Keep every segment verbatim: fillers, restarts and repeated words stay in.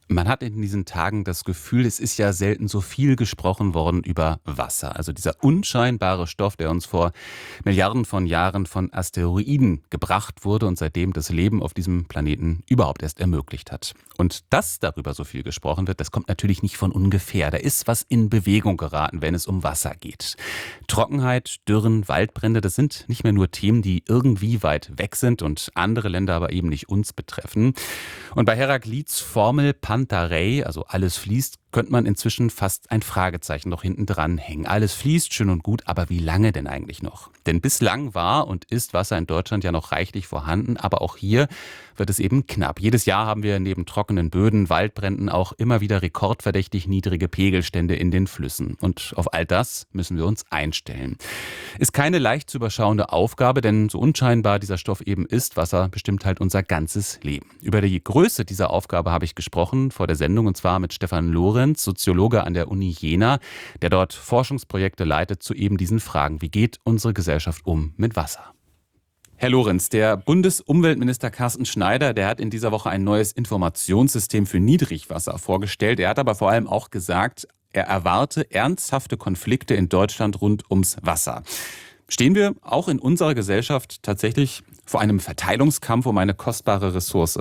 Man hat in diesen Tagen das Gefühl, es ist ja selten so viel gesprochen worden über Wasser. Also dieser unscheinbare Stoff, der uns vor Milliarden von Jahren von Asteroiden gebracht wurde und seitdem das Leben auf diesem Planeten überhaupt erst ermöglicht hat. Und dass darüber so viel gesprochen wird, das kommt natürlich nicht von ungefähr. Da ist was in Bewegung geraten, wenn es um Wasser geht. Trockenheit, Dürren, Waldbrände, das sind nicht mehr nur Themen, die irgendwie weit weg sind und andere Länder aber eben nicht uns betreffen. Und bei Heraklits Formel Pantarei, also alles fließt, könnte man inzwischen fast ein Fragezeichen noch hinten dran hängen. Alles fließt, schön und gut, aber wie lange denn eigentlich noch? Denn bislang war und ist Wasser in Deutschland ja noch reichlich vorhanden, aber auch hier wird es eben knapp. Jedes Jahr haben wir neben trockenen Böden, Waldbränden auch immer wieder rekordverdächtig niedrige Pegelstände in den Flüssen. Und auf all das müssen wir uns einstellen. Ist keine leicht zu überschauende Aufgabe, denn so unscheinbar dieser Stoff eben ist, Wasser bestimmt halt unser ganzes Leben. Über die Größe dieser Aufgabe habe ich gesprochen vor der Sendung, und zwar mit Stefan Lorenz, Soziologe an der Uni Jena, der dort Forschungsprojekte leitet zu eben diesen Fragen. Wie geht unsere Gesellschaft um mit Wasser? Herr Lorenz, der Bundesumweltminister Carsten Schneider, der hat in dieser Woche ein neues Informationssystem für Niedrigwasser vorgestellt. Er hat aber vor allem auch gesagt, er erwarte ernsthafte Konflikte in Deutschland rund ums Wasser. Stehen wir auch in unserer Gesellschaft tatsächlich vor einem Verteilungskampf um eine kostbare Ressource?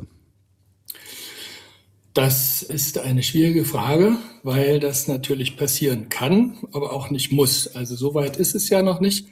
Das ist eine schwierige Frage, weil das natürlich passieren kann, aber auch nicht muss. Also so weit ist es ja noch nicht.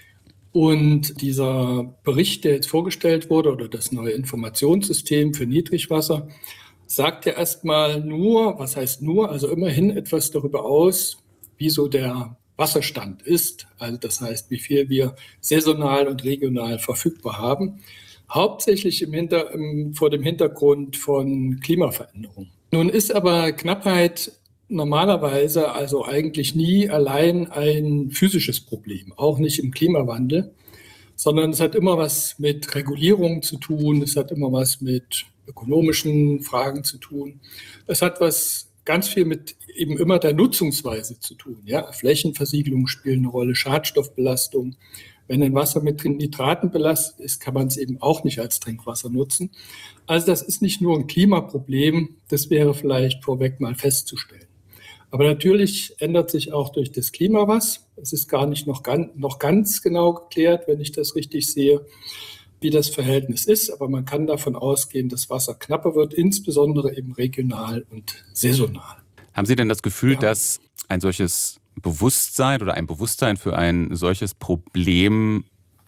Und dieser Bericht, der jetzt vorgestellt wurde, oder das neue Informationssystem für Niedrigwasser, sagt ja erstmal nur, was heißt nur, also immerhin etwas darüber aus, wie so der Wasserstand ist. Also das heißt, wie viel wir saisonal und regional verfügbar haben. Hauptsächlich im Hinter-, vor dem Hintergrund von Klimaveränderungen. Nun ist aber Knappheit normalerweise also eigentlich nie allein ein physisches Problem, auch nicht im Klimawandel, sondern es hat immer was mit Regulierung zu tun, es hat immer was mit ökonomischen Fragen zu tun, es hat was ganz viel mit eben immer der Nutzungsweise zu tun. Ja? Flächenversiegelung spielt eine Rolle, Schadstoffbelastung. Wenn ein Wasser mit Nitraten belastet ist, kann man es eben auch nicht als Trinkwasser nutzen. Also das ist nicht nur ein Klimaproblem, das wäre vielleicht vorweg mal festzustellen. Aber natürlich ändert sich auch durch das Klima was. Es ist gar nicht noch ganz, noch ganz genau geklärt, wenn ich das richtig sehe, wie das Verhältnis ist. Aber man kann davon ausgehen, dass Wasser knapper wird, insbesondere eben regional und saisonal. Haben Sie denn das Gefühl, Ja. dass ein solches Bewusstsein oder ein Bewusstsein für ein solches Problem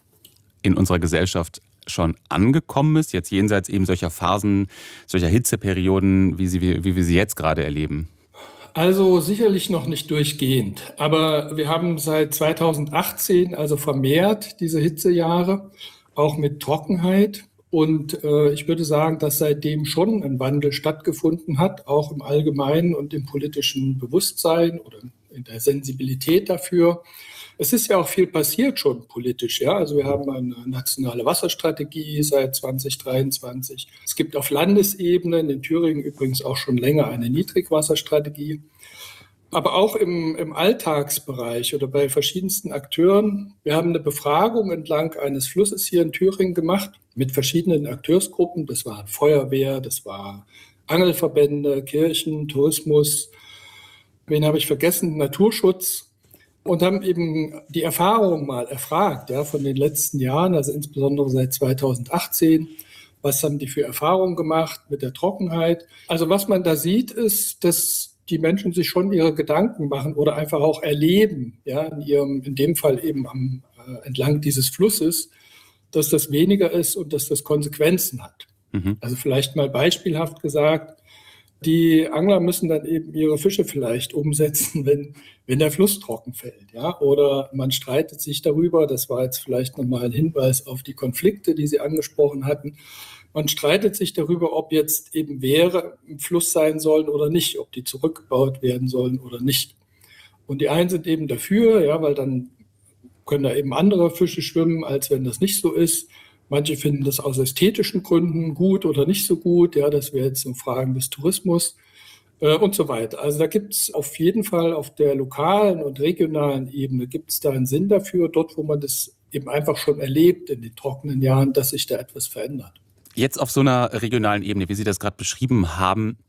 in unserer Gesellschaft schon angekommen ist, jetzt jenseits eben solcher Phasen, solcher Hitzeperioden, wie, sie, wie wir sie jetzt gerade erleben? Also sicherlich noch nicht durchgehend, aber wir haben seit zweitausendachtzehn also vermehrt diese Hitzejahre, auch mit Trockenheit. Und äh, ich würde sagen, dass seitdem schon ein Wandel stattgefunden hat, auch im allgemeinen und im politischen Bewusstsein oder in der Sensibilität dafür. Es ist ja auch viel passiert schon politisch. Ja? Also wir haben eine nationale Wasserstrategie seit zwanzig dreiundzwanzig. Es gibt auf Landesebene, in Thüringen übrigens auch schon länger, eine Niedrigwasserstrategie. Aber auch im, im Alltagsbereich oder bei verschiedensten Akteuren. Wir haben eine Befragung entlang eines Flusses hier in Thüringen gemacht mit verschiedenen Akteursgruppen. Das war Feuerwehr, das war Angelverbände, Kirchen, Tourismus. Wen habe ich vergessen? Naturschutz. Und haben eben die Erfahrung mal erfragt, ja, von den letzten Jahren, also insbesondere seit zweitausendachtzehn. Was haben die für Erfahrungen gemacht mit der Trockenheit? Also was man da sieht, ist, dass die Menschen sich schon ihre Gedanken machen oder einfach auch erleben, ja, in ihrem, in dem Fall eben am, äh, entlang dieses Flusses, dass das weniger ist und dass das Konsequenzen hat. Mhm. Also vielleicht mal beispielhaft gesagt, die Angler müssen dann eben ihre Fische vielleicht umsetzen, wenn, wenn der Fluss trocken fällt. Ja? Oder man streitet sich darüber, das war jetzt vielleicht nochmal ein Hinweis auf die Konflikte, die Sie angesprochen hatten. Man streitet sich darüber, ob jetzt eben Wehre im Fluss sein sollen oder nicht, ob die zurückgebaut werden sollen oder nicht. Und die einen sind eben dafür, ja, weil dann können da eben andere Fische schwimmen, als wenn das nicht so ist. Manche finden das aus ästhetischen Gründen gut oder nicht so gut. Ja, das wäre jetzt so Fragen des Tourismus äh, und so weiter. Also da gibt es auf jeden Fall auf der lokalen und regionalen Ebene gibt es da einen Sinn dafür, dort, wo man das eben einfach schon erlebt in den trockenen Jahren, dass sich da etwas verändert. Jetzt auf so einer regionalen Ebene, wie Sie das gerade beschrieben haben,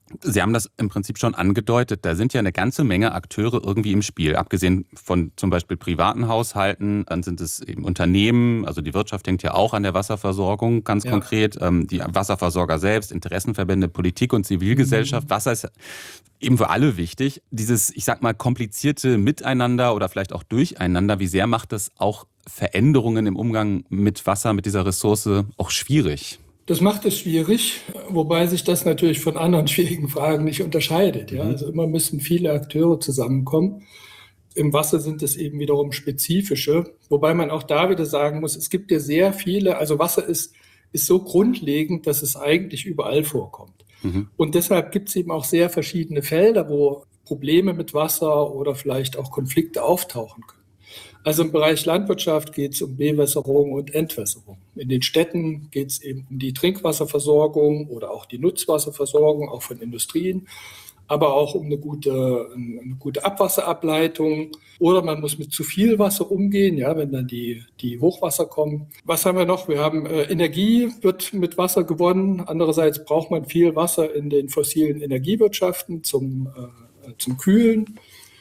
Sie haben das im Prinzip schon angedeutet. Da sind ja eine ganze Menge Akteure irgendwie im Spiel. Abgesehen von zum Beispiel privaten Haushalten, dann sind es eben Unternehmen. Also die Wirtschaft hängt ja auch an der Wasserversorgung ganz Ja. konkret. Ähm, Die Wasserversorger selbst, Interessenverbände, Politik und Zivilgesellschaft. Mhm. Wasser ist eben für alle wichtig. Dieses, ich sag mal, komplizierte Miteinander oder vielleicht auch Durcheinander, wie sehr macht das auch Veränderungen im Umgang mit Wasser, mit dieser Ressource auch schwierig? Das macht es schwierig, wobei sich das natürlich von anderen schwierigen Fragen nicht unterscheidet. Ja? Mhm. Also immer müssen viele Akteure zusammenkommen. Im Wasser sind es eben wiederum spezifische, wobei man auch da wieder sagen muss, es gibt ja sehr viele, also Wasser ist, ist so grundlegend, dass es eigentlich überall vorkommt. Mhm. Und deshalb gibt es eben auch sehr verschiedene Felder, wo Probleme mit Wasser oder vielleicht auch Konflikte auftauchen können. Also im Bereich Landwirtschaft geht es um Bewässerung und Entwässerung. In den Städten geht es eben um die Trinkwasserversorgung oder auch die Nutzwasserversorgung, auch von Industrien, aber auch um eine gute, eine gute Abwasserableitung. Oder man muss mit zu viel Wasser umgehen, ja, wenn dann die, die Hochwasser kommen. Was haben wir noch? Wir haben äh, Energie, wird mit Wasser gewonnen. Andererseits braucht man viel Wasser in den fossilen Energiewirtschaften zum, äh, zum Kühlen.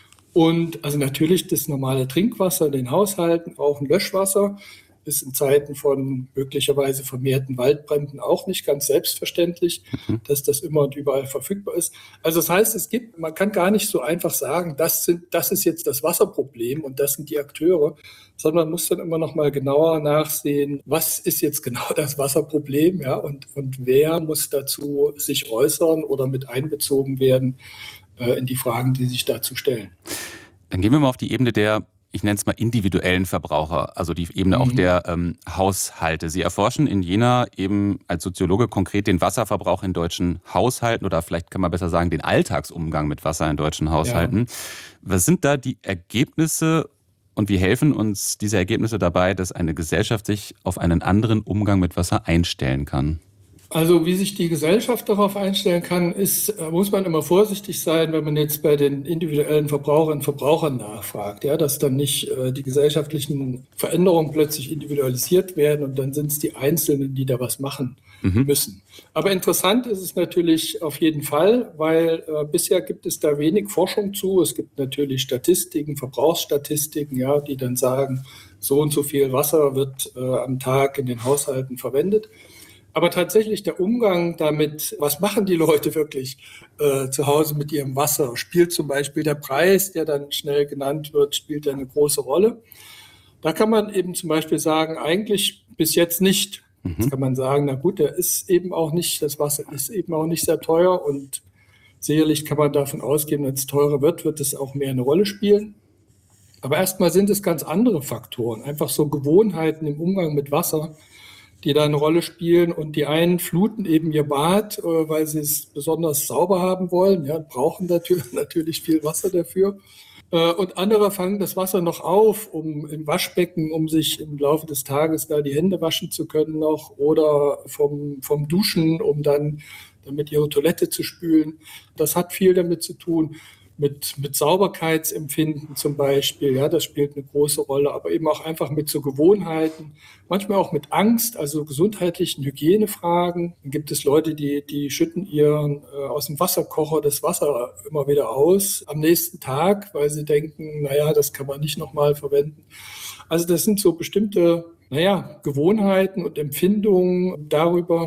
Und also natürlich das normale Trinkwasser in den Haushalten, auch ein Löschwasser, ist in Zeiten von möglicherweise vermehrten Waldbränden auch nicht ganz selbstverständlich, Mhm. dass das immer und überall verfügbar ist. Also das heißt, es gibt, man kann gar nicht so einfach sagen, das sind, das ist jetzt das Wasserproblem und das sind die Akteure, sondern man muss dann immer noch mal genauer nachsehen, was ist jetzt genau das Wasserproblem, ja, und, und wer muss dazu sich äußern oder mit einbezogen werden äh, in die Fragen, die sich dazu stellen. Dann gehen wir mal auf die Ebene der, ich nenne es mal individuellen Verbraucher, also die Ebene auch Mhm. der ähm, Haushalte. Sie erforschen in Jena eben als Soziologe konkret den Wasserverbrauch in deutschen Haushalten oder vielleicht kann man besser sagen, den Alltagsumgang mit Wasser in deutschen Ja. Haushalten. Was sind da die Ergebnisse und wie helfen uns diese Ergebnisse dabei, dass eine Gesellschaft sich auf einen anderen Umgang mit Wasser einstellen kann? Also wie sich die Gesellschaft darauf einstellen kann, ist, äh, muss man immer vorsichtig sein, wenn man jetzt bei den individuellen Verbraucherinnen und Verbrauchern nachfragt, ja, dass dann nicht äh, die gesellschaftlichen Veränderungen plötzlich individualisiert werden und dann sind es die Einzelnen, die da was machen Mhm. müssen. Aber interessant ist es natürlich auf jeden Fall, weil äh, bisher gibt es da wenig Forschung zu. Es gibt natürlich Statistiken, Verbrauchsstatistiken, ja, die dann sagen, so und so viel Wasser wird äh, am Tag in den Haushalten verwendet. Aber tatsächlich der Umgang damit, was machen die Leute wirklich äh, zu Hause mit ihrem Wasser? Spielt zum Beispiel der Preis, der dann schnell genannt wird, spielt ja eine große Rolle? Da kann man eben zum Beispiel sagen, eigentlich bis jetzt nicht. Jetzt Mhm. kann man sagen, na gut, der ist eben auch nicht, das Wasser ist eben auch nicht sehr teuer und sicherlich kann man davon ausgehen, wenn es teurer wird, wird es auch mehr eine Rolle spielen. Aber erstmal sind es ganz andere Faktoren, einfach so Gewohnheiten im Umgang mit Wasser, die da eine Rolle spielen. Und die einen fluten eben ihr Bad, äh, weil sie es besonders sauber haben wollen, ja, brauchen natürlich, natürlich viel Wasser dafür. Äh, Und andere fangen das Wasser noch auf, um im Waschbecken, um sich im Laufe des Tages da die Hände waschen zu können noch oder vom, vom Duschen, um dann damit ihre Toilette zu spülen. Das hat viel damit zu tun. Mit, mit Sauberkeitsempfinden zum Beispiel, ja, das spielt eine große Rolle, aber eben auch einfach mit so Gewohnheiten, manchmal auch mit Angst, also gesundheitlichen Hygienefragen. Dann gibt es Leute, die, die schütten ihren äh, aus dem Wasserkocher das Wasser immer wieder aus am nächsten Tag, weil sie denken, naja, das kann man nicht nochmal verwenden. Also das sind so bestimmte, naja, Gewohnheiten und Empfindungen darüber,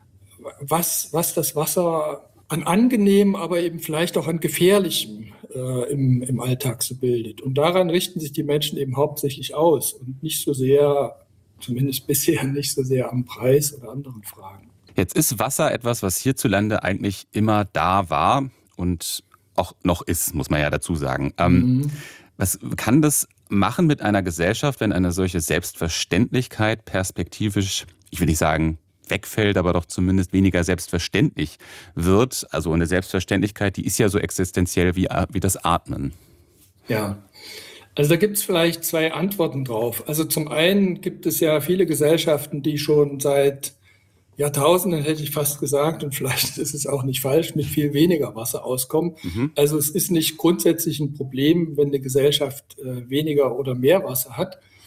was, was das Wasser an angenehm, aber eben vielleicht auch an gefährlichem äh, im, im Alltag so bildet. Und daran richten sich die Menschen eben hauptsächlich aus und nicht so sehr, zumindest bisher nicht so sehr am Preis oder anderen Fragen. Jetzt ist Wasser etwas, was hierzulande eigentlich immer da war und auch noch ist, muss man ja dazu sagen. Ähm, Mhm. was kann das machen mit einer Gesellschaft, wenn eine solche Selbstverständlichkeit perspektivisch, ich will nicht sagen, wegfällt, aber doch zumindest weniger selbstverständlich wird? Also eine Selbstverständlichkeit, die ist ja so existenziell wie, wie das Atmen. Ja, also da gibt es vielleicht zwei Antworten drauf. Also zum einen gibt es ja viele Gesellschaften, die schon seit Jahrtausenden, hätte ich fast gesagt, und vielleicht ist es auch nicht falsch, mit viel weniger Wasser auskommen. Mhm. Also es ist nicht grundsätzlich ein Problem, wenn eine Gesellschaft äh, weniger oder mehr Wasser hat.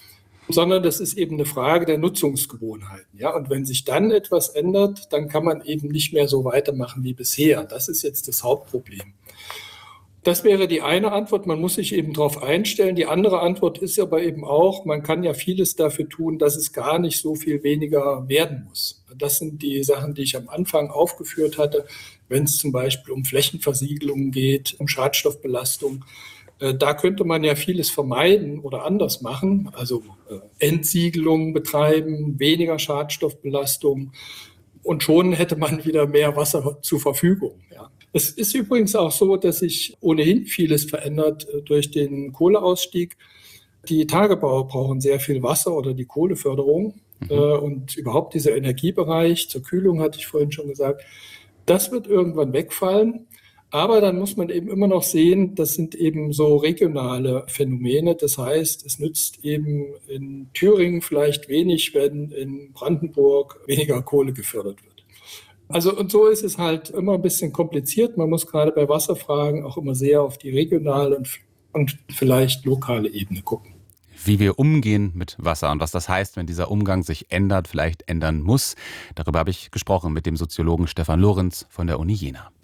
sondern das ist eben eine Frage der Nutzungsgewohnheiten. Ja? Und wenn sich dann etwas ändert, dann kann man eben nicht mehr so weitermachen wie bisher. Das ist jetzt das Hauptproblem. Das wäre die eine Antwort, man muss sich eben darauf einstellen. Die andere Antwort ist aber eben auch, man kann ja vieles dafür tun, dass es gar nicht so viel weniger werden muss. Das sind die Sachen, die ich am Anfang aufgeführt hatte, wenn es zum Beispiel um Flächenversiegelungen geht, um Schadstoffbelastung. Da könnte man ja vieles vermeiden oder anders machen, also Entsiegelung betreiben, weniger Schadstoffbelastung und schon hätte man wieder mehr Wasser zur Verfügung. Ja. Es ist übrigens auch so, dass sich ohnehin vieles verändert durch den Kohleausstieg. Die Tagebauer brauchen sehr viel Wasser oder die Kohleförderung mhm. und überhaupt dieser Energiebereich, zur Kühlung hatte ich vorhin schon gesagt, das wird irgendwann wegfallen. Aber dann muss man eben immer noch sehen, das sind eben so regionale Phänomene. Das heißt, es nützt eben in Thüringen vielleicht wenig, wenn in Brandenburg weniger Kohle gefördert wird. Also und so ist es halt immer ein bisschen kompliziert. Man muss gerade bei Wasserfragen auch immer sehr auf die regionale und, und vielleicht lokale Ebene gucken. Wie wir umgehen mit Wasser und was das heißt, wenn dieser Umgang sich ändert, vielleicht ändern muss. Darüber habe ich gesprochen mit dem Soziologen Stefan Lorenz von der Uni Jena.